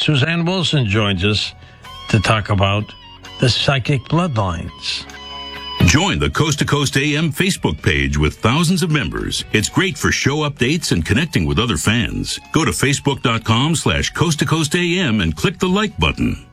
Suzanne Wilson joins us to talk about the psychic bloodlines. Join the Coast to Coast AM Facebook page with thousands of members. It's great for show updates and connecting with other fans. Go to facebook.com/Coast to Coast AM and click the like button.